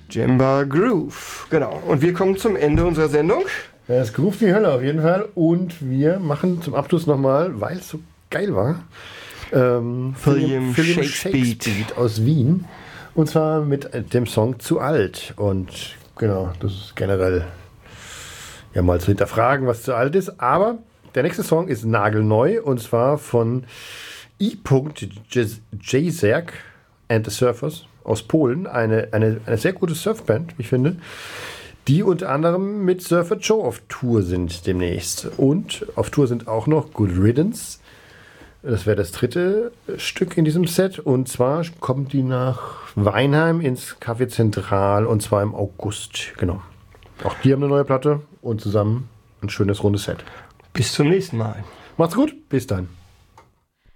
Jemba Groove. Genau. Und wir kommen zum Ende unserer Sendung. Ja, es groovt die Hölle auf jeden Fall. Und wir machen zum Abschluss nochmal, weil es so geil war, William Shakespeare aus Wien. Und zwar mit dem Song Zu alt. Und genau, das ist generell ja mal zu hinterfragen, was zu alt ist. Aber der nächste Song ist nagelneu. Und zwar von I. Jezerk and the Surfers aus Polen. Eine sehr gute Surfband, wie ich finde. Die unter anderem mit Surfer Joe auf Tour sind demnächst. Und auf Tour sind auch noch Good Riddance. Das wäre das dritte Stück in diesem Set. Und zwar kommt die nach Weinheim ins Café Zentral und zwar im August. Genau. Auch die haben eine neue Platte und zusammen ein schönes rundes Set. Bis zum nächsten Mal. Macht's gut. Bis dann.